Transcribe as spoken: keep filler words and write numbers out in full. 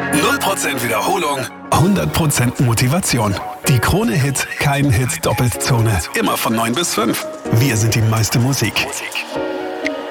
null Prozent Wiederholung, hundert Prozent Motivation. Die Krone-Hit, kein Hit, Doppelzone. Immer von neun bis fünf. Wir sind die meiste Musik.